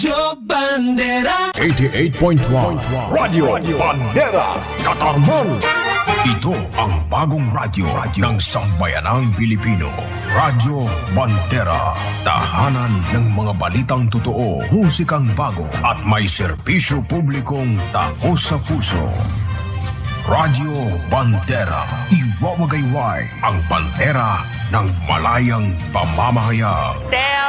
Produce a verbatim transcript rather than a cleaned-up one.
Radyo Bandera eighty-eight point one Radyo Bandera Katarman. Ito ang bagong radyo ng sambayanang Pilipino. Radyo Bandera. Tahanan ng mga balitang totoo, musikang bago at may serbisyo publikong taos sa puso. Radyo Bandera. Iwawagayway ang bandera ng malayang pamamahayag.